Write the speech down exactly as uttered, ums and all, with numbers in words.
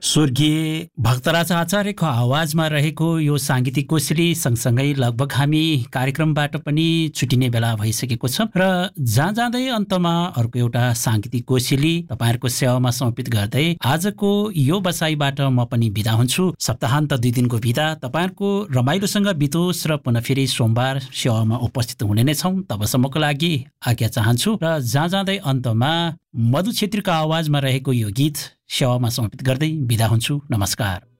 स्वर्गीय भक्तराज आचार्यको आवाजमा रहेको यो साङ्गीतिक कोसेली सँगसँगै लगभग हामी कार्यक्रमबाट पनि छुटिने बेला भइसकेको छ र जहाँ जाँदै अन्तमा अर्को एउटा साङ्गीतिक कोसेली तपाईहरुको सेवामा समर्पित गर्दै आजको यो बसाइबाट म पनि बिदा हुन्छु। सप्ताहान्त दुई दिनको बिदा तपाईहरुको रमाइलोसँग बितोस् र पुनः फेरि सोमबार सेवामा उपस्थित हुने नै छौं। तबसम्मको लागि आज्ञा चाहन्छु र जहाँ जाँदै अन्तमा मधु छेत्रीको आवाजमा रहेको यो गीत सेवामा समर्पित गर्दै बिदा हुन्छु। नमस्कार।